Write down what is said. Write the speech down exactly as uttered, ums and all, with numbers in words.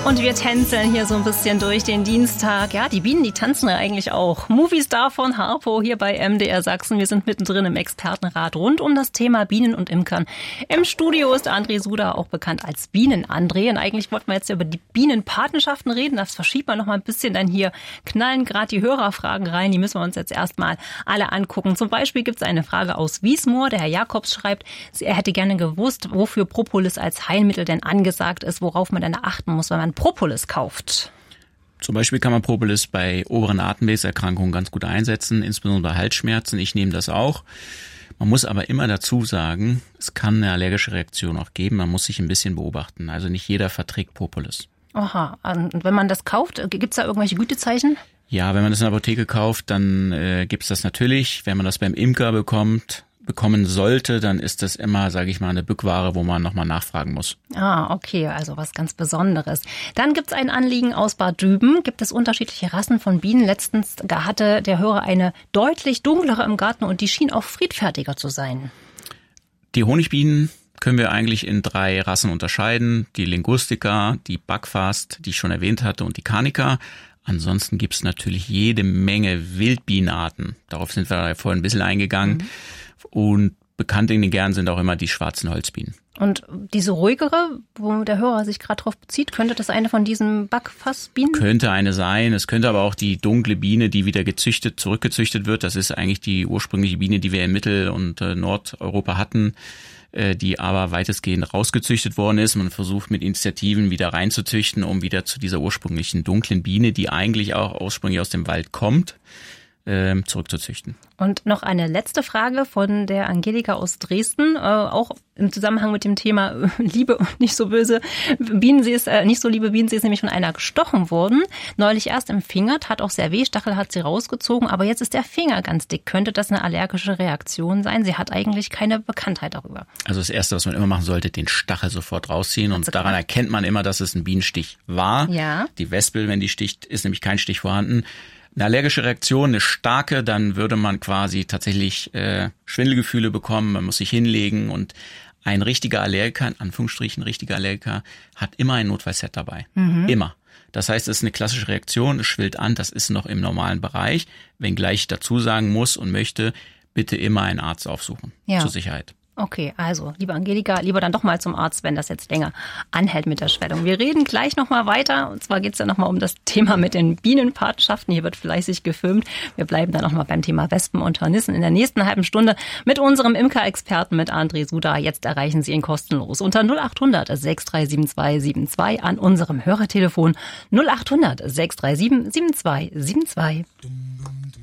Und wir tänzeln hier so ein bisschen durch den Dienstag. Ja, die Bienen, die tanzen ja eigentlich auch. Moviestar von Harpo hier bei M D R Sachsen. Wir sind mittendrin im Expertenrat rund um das Thema Bienen und Imkern. Im Studio ist André Suda, auch bekannt als Bienen-André. Und eigentlich wollten wir jetzt über die Bienenpatenschaften reden. Das verschiebt man noch mal ein bisschen. Dann hier knallen gerade die Hörerfragen rein. Die müssen wir uns jetzt erstmal alle angucken. Zum Beispiel gibt es eine Frage aus Wiesmoor. Der Herr Jakobs schreibt, er hätte gerne gewusst, wofür Propolis als Heilmittel denn angesagt ist, worauf man dann achten muss, wenn man Propolis kauft. Zum Beispiel kann man Propolis bei oberen Atemwegserkrankungen ganz gut einsetzen, insbesondere bei Halsschmerzen. Ich nehme das auch. Man muss aber immer dazu sagen, es kann eine allergische Reaktion auch geben. Man muss sich ein bisschen beobachten. Also nicht jeder verträgt Propolis. Aha. Und wenn man das kauft, gibt es da irgendwelche Gütezeichen? Ja, wenn man das in der Apotheke kauft, dann äh, gibt es das natürlich. Wenn man das beim Imker bekommt, bekommen sollte, dann ist das immer, sage ich mal, eine Bückware, wo man nochmal nachfragen muss. Ah, okay, also was ganz Besonderes. Dann gibt es ein Anliegen aus Bad Düben. Gibt es unterschiedliche Rassen von Bienen? Letztens hatte der Hörer eine deutlich dunklere im Garten und die schien auch friedfertiger zu sein. Die Honigbienen können wir eigentlich in drei Rassen unterscheiden. Die Linguistica, die Buckfast, die ich schon erwähnt hatte, und die Carnica. Ansonsten gibt es natürlich jede Menge Wildbienenarten. Darauf sind wir ja vorhin ein bisschen eingegangen. Mhm. Und bekannt in den Gärten sind auch immer die schwarzen Holzbienen. Und diese ruhigere, wo der Hörer sich gerade drauf bezieht, könnte das eine von diesen Backfassbienen? Könnte eine sein. Es könnte aber auch die dunkle Biene, die wieder gezüchtet, zurückgezüchtet wird. Das ist eigentlich die ursprüngliche Biene, die wir in Mittel- und äh, Nordeuropa hatten, äh, die aber weitestgehend rausgezüchtet worden ist. Man versucht mit Initiativen wieder reinzuzüchten, um wieder zu dieser ursprünglichen dunklen Biene, die eigentlich auch ursprünglich aus dem Wald kommt, äh, zurückzuzüchten. Und noch eine letzte Frage von der Angelika aus Dresden, äh, auch im Zusammenhang mit dem Thema äh, Liebe und nicht so böse Bienen. Sie ist äh, nicht so liebe Bienen, sie ist nämlich von einer gestochen worden. Neulich erst im Finger, tat auch sehr weh, Stachel hat sie rausgezogen, aber jetzt ist der Finger ganz dick. Könnte das eine allergische Reaktion sein? Sie hat eigentlich keine Bekanntheit darüber. Also das Erste, was man immer machen sollte, den Stachel sofort rausziehen. Und also daran klar. erkennt man immer, dass es ein Bienenstich war. Ja. Die Wespe, wenn die sticht, ist nämlich kein Stich vorhanden. Eine allergische Reaktion, eine starke, dann würde man quasi tatsächlich äh, Schwindelgefühle bekommen, man muss sich hinlegen, und ein richtiger Allergiker, in Anführungsstrichen richtiger Allergiker, hat immer ein Notfallset dabei. Mhm. Immer. Das heißt, es ist eine klassische Reaktion, es schwillt an, das ist noch im normalen Bereich, wenngleich ich dazu sagen muss und möchte, bitte immer einen Arzt aufsuchen, ja. zur Sicherheit. Okay, also, liebe Angelika, lieber dann doch mal zum Arzt, wenn das jetzt länger anhält mit der Schwellung. Wir reden gleich nochmal weiter. Und zwar geht's ja nochmal um das Thema mit den Bienenpatenschaften. Hier wird fleißig gefilmt. Wir bleiben dann nochmal beim Thema Wespen und Hornissen in der nächsten halben Stunde mit unserem Imker-Experten, mit André Suda. Jetzt erreichen Sie ihn kostenlos unter null acht hundert sechs drei sieben zwei sieben zwei an unserem Hörertelefon null acht hundert sechs drei sieben sieben zwei sieben zwei.